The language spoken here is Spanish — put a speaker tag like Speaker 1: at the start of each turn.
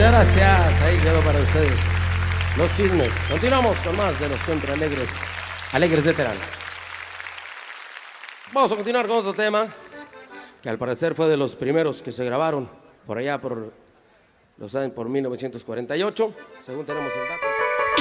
Speaker 1: Muchas gracias, ahí quedó para ustedes los chismes. Continuamos con más de los siempre alegres, alegres de Terán. Vamos a continuar con otro tema que al parecer fue de los primeros que se grabaron por allá por 1948, según tenemos el dato.